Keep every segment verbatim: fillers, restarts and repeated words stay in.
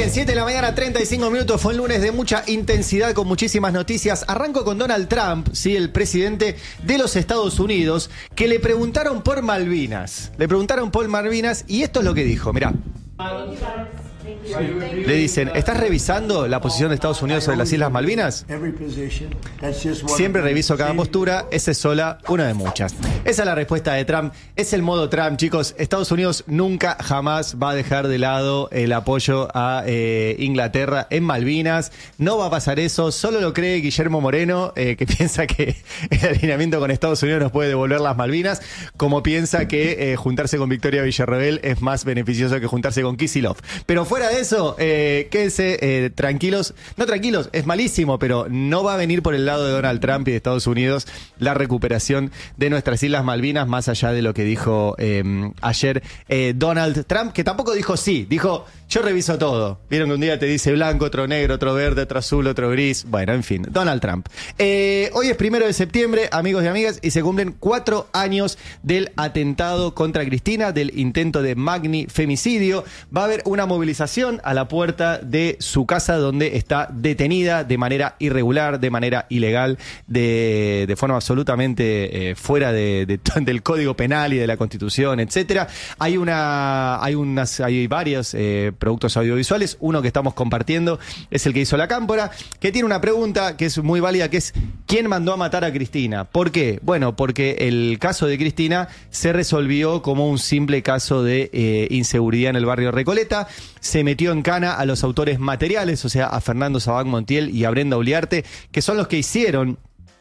Bien, siete de la mañana, treinta y cinco minutos. Fue un lunes de mucha intensidad con muchísimas noticias. Arranco con Donald Trump, ¿sí? El presidente de los Estados Unidos, que le preguntaron por Malvinas. Le preguntaron por Malvinas y esto es lo que dijo. Mirá. Le dicen, ¿estás revisando la posición de Estados Unidos sobre las Islas Malvinas? Siempre reviso cada postura, esa es sola una de muchas. Esa es la respuesta de Trump, es el modo Trump, chicos. Estados Unidos nunca jamás va a dejar de lado el apoyo a eh, Inglaterra en Malvinas. No va a pasar eso, solo lo cree Guillermo Moreno, eh, que piensa que el alineamiento con Estados Unidos nos puede devolver las Malvinas, como piensa que eh, juntarse con Victoria Villarroel es más beneficioso que juntarse con Kicillof. Pero fuera de eso, eh, quédense eh, tranquilos. No tranquilos, es malísimo, pero no va a venir por el lado de Donald Trump y de Estados Unidos la recuperación de nuestras Islas Malvinas, más allá de lo que dijo eh, ayer eh, Donald Trump, que tampoco dijo sí, dijo yo reviso todo. Vieron que un día te dice blanco, otro negro, otro verde, otro azul, otro gris. Bueno, en fin, Donald Trump. Eh, hoy es primero de septiembre, amigos y amigas, y se cumplen cuatro años del atentado contra Cristina, del intento de magnifemicidio. Va a haber una movilización a la puerta de su casa donde está detenida de manera irregular, de manera ilegal, de, de forma absolutamente eh, fuera de, de, del Código Penal y de la Constitución, etcétera. Hay una, hay unas, hay varios eh, productos audiovisuales. Uno que estamos compartiendo es el que hizo La Cámpora, que tiene una pregunta que es muy válida, que es ¿quién mandó a matar a Cristina? ¿Por qué? Bueno, porque el caso de Cristina se resolvió como un simple caso de eh, inseguridad en el barrio Recoleta. Se metió en cana a los autores materiales, o sea, a Fernando Sabac Montiel y a Brenda Uliarte, que son los que hicieron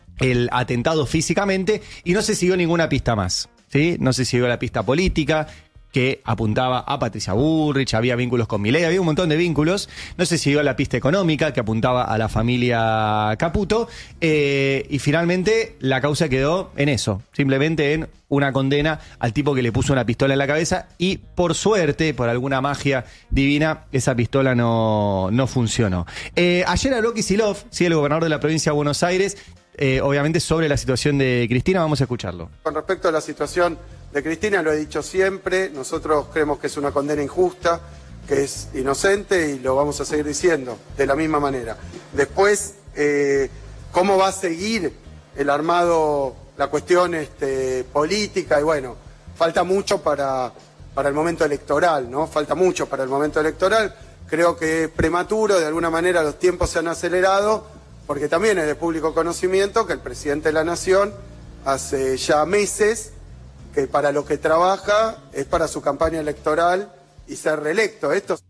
el atentado físicamente, y no se siguió ninguna pista más, ¿sí? No se siguió la pista política, que apuntaba a Patricia Bullrich, había vínculos con Milei, había un montón de vínculos. No se siguió la pista económica, que apuntaba a la familia Caputo, eh, y finalmente la causa quedó en eso, simplemente en una condena al tipo que le puso una pistola en la cabeza, y por suerte, por alguna magia divina, esa pistola no, no funcionó. Eh, ayer habló Kicillof, sí, el gobernador de la provincia de Buenos Aires, eh, obviamente sobre la situación de Cristina. Vamos a escucharlo. Con respecto a la situación de Cristina, lo he dicho siempre, nosotros creemos que es una condena injusta, que es inocente, y lo vamos a seguir diciendo de la misma manera. Después, eh, ¿cómo va a seguir el armado, la cuestión este, política? Y bueno, falta mucho para, para el momento electoral, ¿no? Falta mucho para el momento electoral. Creo que es prematuro, de alguna manera los tiempos se han acelerado, porque también es de público conocimiento que el presidente de la Nación hace ya meses que para lo que trabaja es para su campaña electoral y ser reelecto. Esto...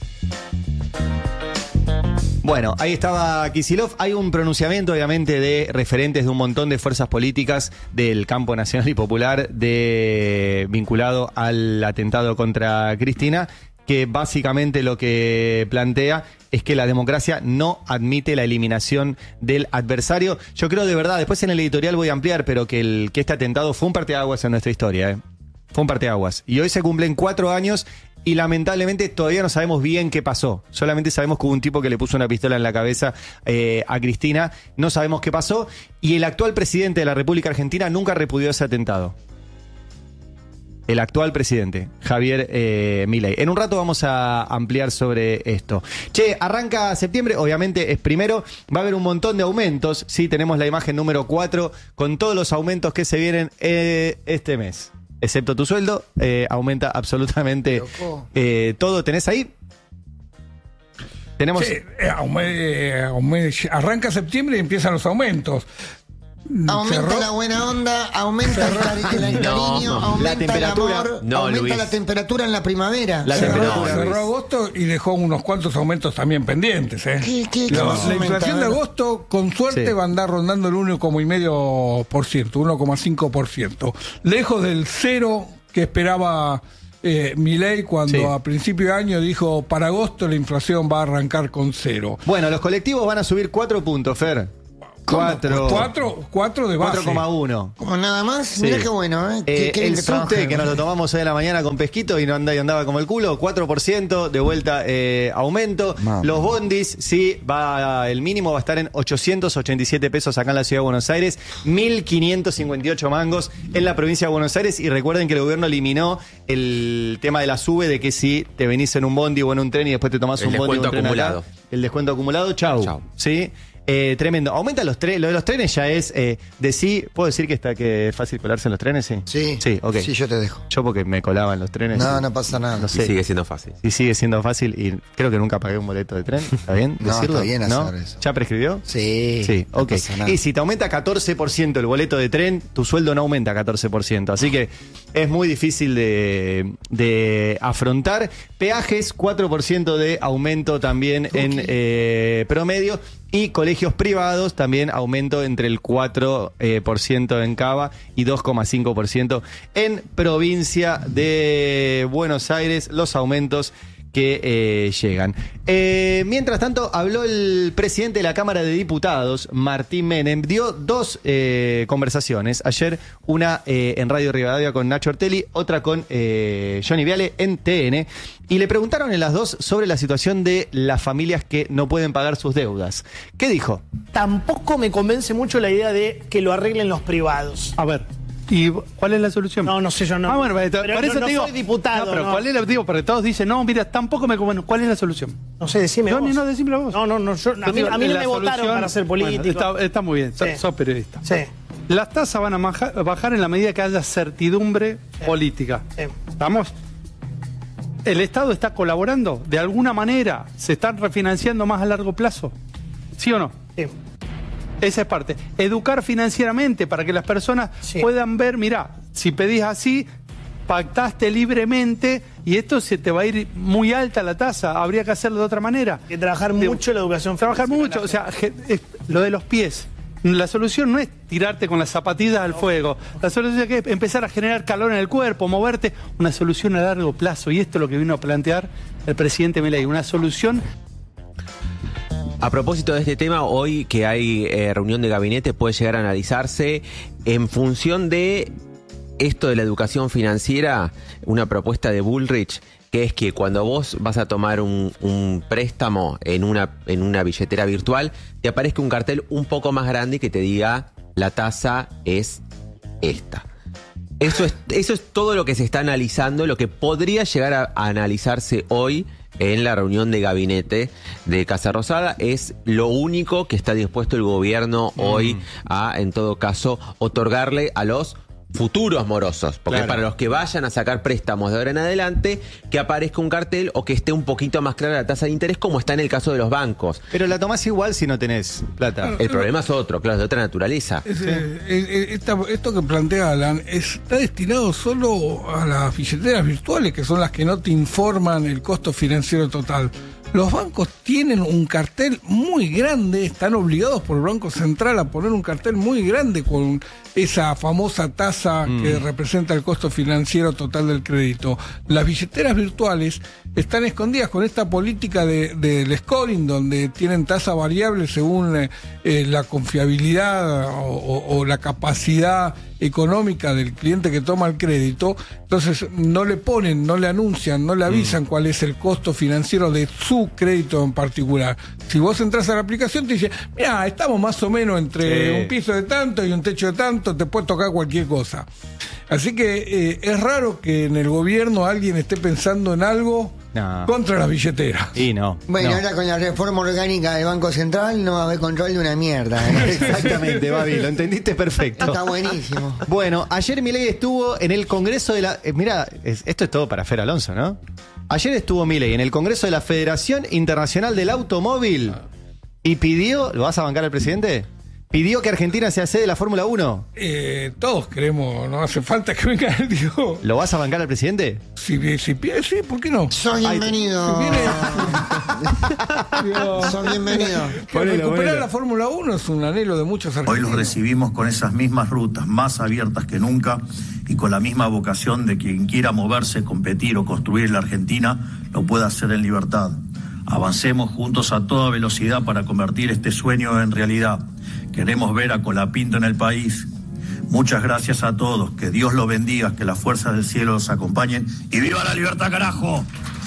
Bueno, ahí estaba Kicillof. Hay un pronunciamiento, obviamente, de referentes de un montón de fuerzas políticas del campo nacional y popular de, vinculado al atentado contra Cristina, que básicamente lo que plantea es que la democracia no admite la eliminación del adversario. Yo creo de verdad, después en el editorial voy a ampliar, pero que, el, que este atentado fue un parteaguas en nuestra historia, ¿eh? Fue un parteaguas. Y hoy se cumplen cuatro años y lamentablemente todavía no sabemos bien qué pasó. Solamente sabemos que hubo un tipo que le puso una pistola en la cabeza eh, a Cristina. No sabemos qué pasó. Y el actual presidente de la República Argentina nunca repudió ese atentado. El actual presidente, Javier eh, Milei. En un rato vamos a ampliar sobre esto. Che, arranca septiembre, obviamente es primero, va a haber un montón de aumentos. Sí, tenemos la imagen número cuatro con todos los aumentos que se vienen eh, este mes. Excepto tu sueldo, eh, aumenta absolutamente eh, todo. ¿Tenés ahí? Tenemos... Sí, eh, aume, aume, arranca septiembre y empiezan los aumentos. Aumenta Cerró. La buena onda, aumenta el, cari el cariño, no, aumenta la temperatura, el amor, no, aumenta Luis. La temperatura en la primavera. La cerró, temperatura, cerró agosto y dejó unos cuantos aumentos también pendientes. ¿eh? ¿Qué, qué, qué la, la inflación de agosto, con suerte, sí, va a andar rondando el uno coma cinco por ciento, uno coma cinco por ciento. Lejos del cero que esperaba eh, Milei cuando sí, a principio de año dijo para agosto la inflación va a arrancar con cero. Bueno, los colectivos van a subir cuatro puntos, Fer. cuatro. cuatro, cuatro de base. cuatro coma uno. Como nada más, Sí. mirá qué bueno, ¿eh? Eh, ¿Qué- qué el que subte trabaje, que nos ¿no? lo tomamos hoy en la mañana con Pesquito y no andaba, y andaba como el culo, cuatro por ciento de vuelta eh, aumento. Mamá. Los bondis, sí, va el mínimo va a estar en ochocientos ochenta y siete pesos acá en la ciudad de Buenos Aires, mil quinientos cincuenta y ocho mangos en la provincia de Buenos Aires. Y recuerden que el gobierno eliminó el tema de la sube, de que si te venís en un bondi o en un tren y después te tomás El un bondi o un descuento tren acumulado. acá, el descuento acumulado, chau. Chau. ¿Sí? Eh, tremendo. Aumenta los trenes. Lo de los trenes ya es eh, de sí. ¿Puedo decir que está que es fácil colarse en los trenes? Sí. Sí, Sí, ok. sí, yo te dejo. Yo porque me colaba en los trenes. No, y- no pasa nada. No Y sé. sigue siendo fácil. Y sigue siendo fácil y creo que nunca pagué un boleto de tren. ¿Está bien No, decirlo? está bien ¿No? hacer eso. ¿Ya prescribió? Sí. Sí, no ok. pasa nada. Y si te aumenta catorce por ciento el boleto de tren, tu sueldo no aumenta catorce por ciento. Así que es muy difícil de, de afrontar. Peajes, cuatro por ciento de aumento también en eh, promedio. Y colegios privados, también aumento entre el cuatro por ciento en Cava y dos coma cinco por ciento en provincia de Buenos Aires. Los aumentos que eh, llegan. Eh, mientras tanto, habló el presidente de la Cámara de Diputados, Martín Menem, dio dos eh, conversaciones. Ayer una eh, en Radio Rivadavia con Nacho Ortelli, otra con eh, Johnny Viale en T N, y le preguntaron en las dos sobre la situación de las familias que no pueden pagar sus deudas. ¿Qué dijo? Tampoco me convence mucho la idea de que lo arreglen los privados. A ver, ¿y cuál es la solución? No, no sé, yo no. Ah, bueno, pero, Pero por no- eso no te digo. soy diputado, No, pero no. ¿cuál es la digo? Porque todos dicen, no, mira, tampoco me convence. ¿Cuál es la solución? No sé, decime Johnny, vos. no, decímelo vos. No, no, no, yo- a Yo mí, digo, a mí no la me votaron solución- para ser político. Bueno, está, está muy bien, Sí. sos, sos periodista. Sí, Las tasas van a maja- bajar en la medida que haya certidumbre política. sí. ¿Estamos? ¿El Estado está colaborando? ¿De alguna manera se están refinanciando más a largo plazo? ¿Sí o no? sí. Esa es parte. Educar financieramente para que las personas Sí. puedan ver, mirá, si pedís así, pactaste libremente y esto se te va a ir muy alta la tasa, habría que hacerlo de otra manera. Hay que trabajar De- mucho la educación Trabajar financiera. mucho, o sea, je- es- lo de los pies. La solución no es tirarte con las zapatillas al fuego. La solución es que empezar a generar calor en el cuerpo, moverte. Una solución a largo plazo. Y esto es lo que vino a plantear el presidente Milei. Una solución. A propósito de este tema, hoy que hay eh, reunión de gabinete puede llegar a analizarse en función de esto de la educación financiera, una propuesta de Bullrich, que es que cuando vos vas a tomar un, un préstamo en una, en una billetera virtual, te aparezca un cartel un poco más grande que te diga la tasa es esta. Eso es, eso es todo lo que se está analizando, lo que podría llegar a, a analizarse hoy en la reunión de gabinete de Casa Rosada. Es lo único que está dispuesto el gobierno hoy a, en todo caso, otorgarle a los futuros morosos, porque Claro. para los que vayan a sacar préstamos de ahora en adelante, que aparezca un cartel o que esté un poquito más clara la tasa de interés, como está en el caso de los bancos. Pero la tomás igual si no tenés plata. El problema es otro, claro, de otra naturaleza. Es, eh, eh, eh, esta- esto que plantea Alan está destinado solo a las billeteras virtuales, que son las que no te informan el costo financiero total. Los bancos tienen un cartel muy grande, están obligados por el Banco Central a poner un cartel muy grande con esa famosa tasa que representa el costo financiero total del crédito. Las billeteras virtuales están escondidas con esta política de, del scoring, donde tienen tasa variable según eh, eh, la confiabilidad o, o- o la capacidad económica del cliente que toma el crédito. Entonces no le ponen, no le anuncian, no le avisan cuál es el costo financiero de su crédito en particular. Si vos entras a la aplicación te dice, mira, estamos más o menos entre Sí. un piso de tanto y un techo de tanto, te puede tocar cualquier cosa. Así que eh, es raro que en el gobierno alguien esté pensando en algo No. contra las billeteras. Y no. Bueno, no. ahora con la reforma orgánica del Banco Central no va a haber control de una mierda. ¿eh? Exactamente, Babi, lo entendiste perfecto. Está buenísimo. Bueno, ayer Milei estuvo en el Congreso de la... eh, mira, es- esto es todo para Fer Alonso, ¿no? Ayer estuvo Milei en el Congreso de la Federación Internacional del Automóvil y pidió... ¿Lo vas a bancar al presidente? Pidió que Argentina sea sede de la Fórmula uno. Eh, todos queremos, no hace falta que venga el digo. ¿Lo vas a bancar al presidente? Si, si pide, sí, ¿por qué no? Sos bienvenido. Si viene- Digo, Sos bienvenido. que Ponelo, recuperar ponelo. la Fórmula uno es un anhelo de muchos Hoy argentinos. los recibimos con esas mismas rutas, más abiertas que nunca y con la misma vocación de quien quiera moverse, competir o construir la Argentina, lo pueda hacer en libertad. Avancemos juntos a toda velocidad para convertir este sueño en realidad. queremos ver a Colapinto en el país. Muchas gracias a todos, que Dios los bendiga, que las fuerzas del cielo los acompañen y ¡viva la libertad, carajo!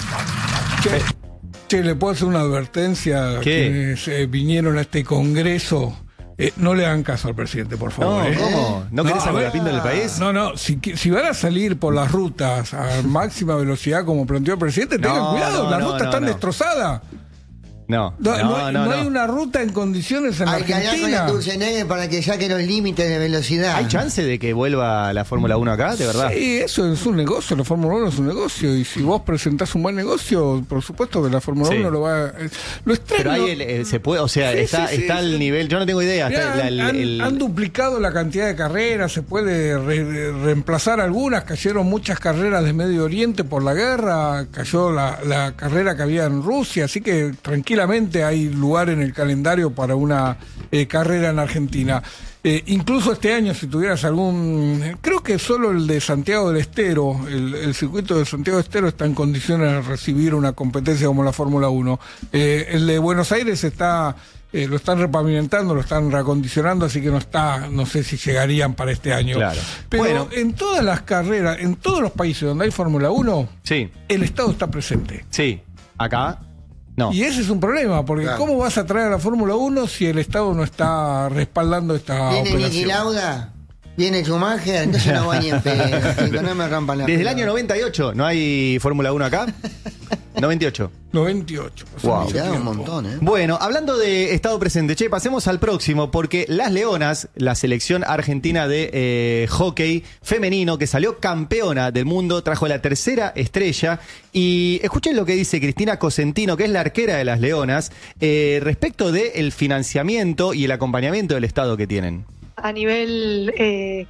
Che, che, ¿le puedo hacer una advertencia a quienes eh, vinieron a este congreso? Eh, no le hagan caso al presidente, por favor. No, ¿eh? ¿cómo? ¿No, ¿No querés a Colapinto en el país? No, no, si, si van a salir por las rutas a máxima velocidad como planteó el presidente, tengan no, cuidado, no, las no, rutas no, están no. destrozadas. No, No, no, no, no, no hay no. una ruta en condiciones en Hay que hablar con Argentina. el Dulcenegger para que saque los límites de velocidad. ¿Hay chance de que vuelva la Fórmula uno acá, de verdad? Sí, eso es un negocio, la Fórmula uno es un negocio, y si vos presentás un buen negocio, por supuesto que la Fórmula Sí. uno lo va a... Lo extraño... Pero ahí el- el- se puede, o sea, Sí, está, sí, sí, está sí. al nivel, yo no tengo idea. Mirá, está la- el- han, el- han duplicado la cantidad de carreras, se puede re- reemplazar algunas, cayeron muchas carreras de Medio Oriente por la guerra, cayó la, la carrera que había en Rusia, así que tranquilamente hay lugar en el calendario para una eh, carrera en Argentina. Eh, incluso este año, si tuvieras algún... Creo que solo el de Santiago del Estero, el, el circuito de Santiago del Estero está en condiciones de recibir una competencia como la Fórmula uno. Eh, el de Buenos Aires está... Eh, lo están repavimentando, lo están reacondicionando, así que no está, no sé si llegarían para este año. Claro. Pero Bueno. en todas las carreras, en todos los países donde hay Fórmula uno, Sí, el Estado está presente. sí. Acá, no. Y ese es un problema, porque Claro. ¿cómo vas a traer a la Fórmula uno si el Estado no está respaldando esta Viene Niki operación? Lauda, viene Schumacher, entonces no voy ni en pedo, chicos, no me rompan la Desde el pelota. año noventa y ocho, ¿no hay Fórmula uno acá? noventa y ocho. noventa y ocho. pasó Wow. mucho Mirá, un tiempo. montón, ¿eh? Bueno, hablando de estado presente, che, pasemos al próximo, porque las Leonas, la selección argentina de eh, hockey femenino que salió campeona del mundo, trajo la tercera estrella. Y escuchen lo que dice Cristina Cosentino, que es la arquera de las Leonas, eh, respecto del financiamiento y el acompañamiento del Estado que tienen. A nivel eh,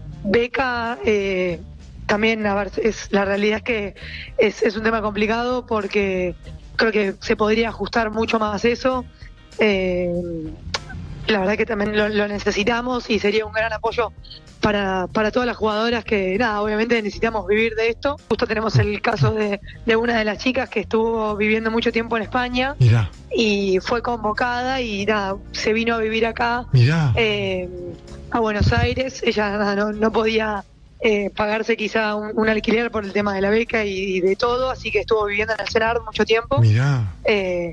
beca, eh, también, a ver, es, la realidad es que es, es un tema complicado porque creo que se podría ajustar mucho más eso. Eh, la verdad que también lo, lo necesitamos y sería un gran apoyo para, para todas las jugadoras que, nada, obviamente necesitamos vivir de esto. Justo tenemos el caso de, de una de las chicas que estuvo viviendo mucho tiempo en España. Mirá, Y fue convocada y nada, se vino a vivir acá mirá. eh, a Buenos Aires. Ella nada, no, no podía eh, pagarse quizá un, un alquiler por el tema de la beca y, y de todo, así que estuvo viviendo en el CENAR mucho tiempo. Mirá. Eh,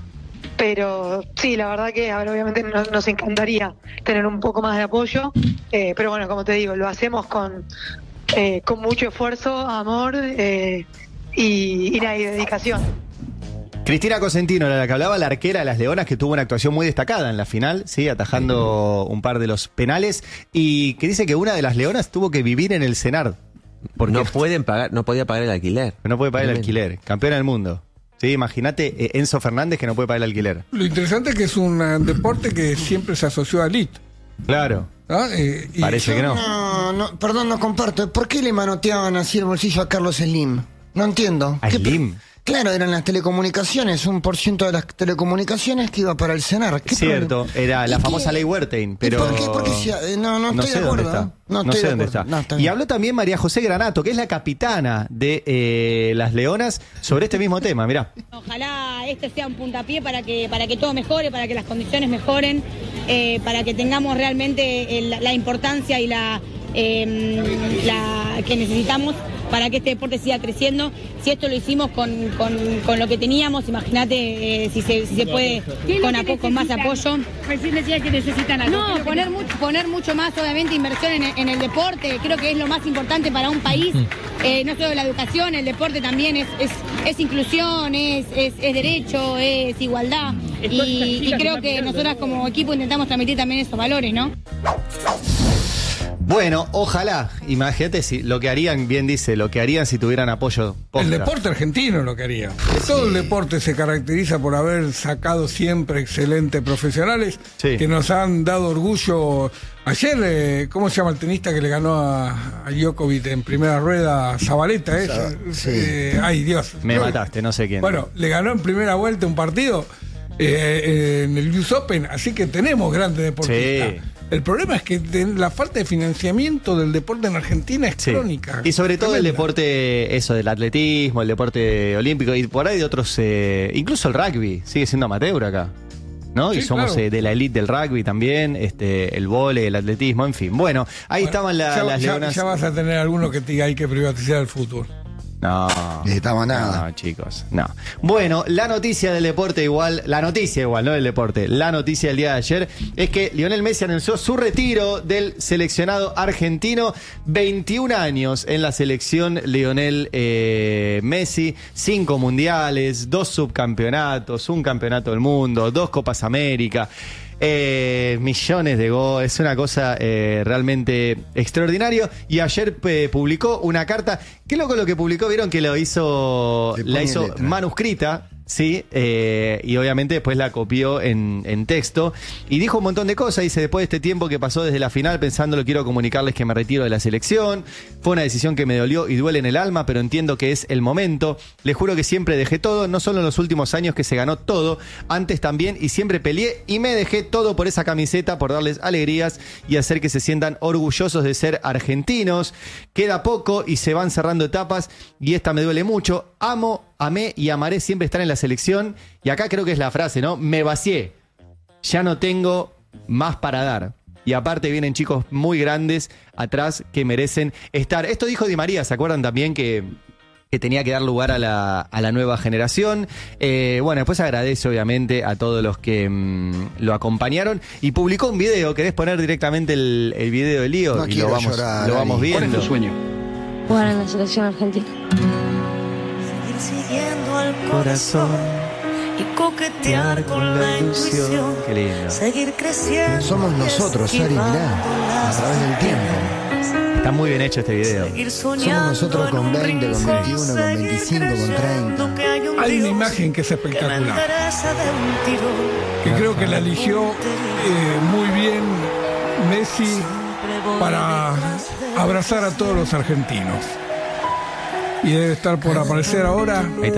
pero sí, la verdad que ahora obviamente nos, nos encantaría tener un poco más de apoyo, eh, pero bueno, como te digo, lo hacemos con, eh, con mucho esfuerzo, amor eh, y, y, nada, y dedicación. Cristina Cosentino, la que hablaba, la arquera de las Leonas, que tuvo una actuación muy destacada en la final, sí, atajando un par de los penales, y que dice que una de las Leonas tuvo que vivir en el CENAR. Porque No pueden pagar, no podía pagar el alquiler. no puede pagar el Tremendo. alquiler. Campeona del mundo. Sí, imagínate eh, Enzo Fernández que no puede pagar el alquiler. Lo interesante es que es un eh, deporte que siempre se asoció a elite. Claro. ¿No? Eh, y Parece yo- que no. No, no, perdón, no comparto. ¿Por qué le manoteaban así el bolsillo a Carlos Slim? No entiendo. ¿A ¿Qué- Slim? Claro, eran las telecomunicaciones, un por ciento de las telecomunicaciones que iba para el CENAR. ¿Qué Cierto, problema? era la ¿Y famosa qué? ley Wertheim, ¿Y pero... por qué? Porque si- eh, no, no estoy sé de acuerdo. dónde está. ¿eh? No, No estoy sé de dónde acuerdo. está. No, está y bien. habló también María José Granato, que es la capitana de eh, las Leonas, sobre este mismo tema. Mirá. Ojalá esto sea un puntapié para que para que todo mejore, para que las condiciones mejoren, eh, para que tengamos realmente el- la importancia y la, eh, la que necesitamos para que este deporte siga creciendo. Si esto lo hicimos con, con, con lo que teníamos, imagínate eh, si, se, si se puede con, apo- con más apoyo. Recién decía que necesitan algo. No, poner mucho, poner mucho más, obviamente, inversión en, en el deporte. Creo que es lo más importante para un país. Eh, no solo la educación, el deporte también es, es, es inclusión, es, es, es derecho, es igualdad. Y, y creo que nosotras como equipo intentamos transmitir también esos valores, ¿no? Bueno, ojalá, imagínate si lo que harían, bien dice, lo que harían si tuvieran apoyo. El posta. deporte argentino lo quería. Todo el deporte se caracteriza por haber sacado siempre excelentes profesionales Sí. que nos han dado orgullo. Ayer, eh, ¿cómo se llama el tenista que le ganó a, a Djokovic en primera rueda? Zabaleta, ¿eh? Sí. Eh, ay, Dios. Me No, mataste, no sé quién. Bueno, le ganó en primera vuelta un partido eh, eh, en el U S Open, así que tenemos grandes deportistas. Sí. El problema es que de- la falta de financiamiento del deporte en Argentina es Sí. crónica. Y sobre todo el Tremenda. deporte, eso, del atletismo, el deporte olímpico y por ahí de otros, eh, incluso el rugby, sigue siendo amateur acá. ¿no? Sí, y somos claro. eh, de la elite del rugby también, este, el vóley, el atletismo, en fin. Bueno, ahí Bueno, estaban la- ya, las ya- leonas. ya vas a tener alguno que te diga hay que privatizar el fútbol. No, Estaba nada. no, chicos, no. Bueno, la noticia del deporte igual, la noticia igual, no del deporte, la noticia del día de ayer es que Lionel Messi anunció su retiro del seleccionado argentino. veintiún años en la selección Lionel eh, Messi, cinco mundiales, dos subcampeonatos, un campeonato del mundo, dos Copas América. Eh, millones de goles, es una cosa eh, realmente extraordinario. Y ayer eh, publicó una carta. Qué loco lo que publicó, vieron que lo hizo, Le la pone hizo letra. manuscrita. Sí, eh, y obviamente después la copió en, en texto y dijo un montón de cosas. Dice: después de este tiempo que pasó desde la final pensándolo, quiero comunicarles que me retiro de la selección. Fue una decisión que me dolió y duele en el alma, pero entiendo que es el momento. Les juro que siempre dejé todo, no solo en los últimos años que se ganó todo, antes también, y siempre peleé y me dejé todo por esa camiseta, por darles alegrías y hacer que se sientan orgullosos de ser argentinos. Queda poco y se van cerrando etapas y esta me duele mucho. Amo, amé y amaré siempre estar en la selección. Y acá creo que es la frase, ¿no? Me vacié. Ya no tengo más para dar. Y aparte vienen chicos muy grandes atrás que merecen estar. Esto dijo Di María, ¿se acuerdan también que, que tenía que dar lugar a la, a la nueva generación? Eh, bueno, después agradece obviamente a todos los que mmm, lo acompañaron. Y publicó un video. ¿Querés poner directamente el, el video de Lío? No y quiero lo vamos, llorar, lo vamos Ari. viendo. ¿Cuál es tu sueño? Jugar en la selección argentina. Siguiendo al corazón y coquetear con la intuición. Qué lindo. Seguir creciendo. Somos nosotros, Ari, mirá, a través del tiempo. Está muy bien hecho este video. Somos nosotros con veinte, con veintiuno, con veinticinco, con treinta. Hay una imagen que es espectacular, que creo que la eligió eh, muy bien Messi para abrazar a todos los argentinos. Y debe estar por aparecer ahora. Ahí está.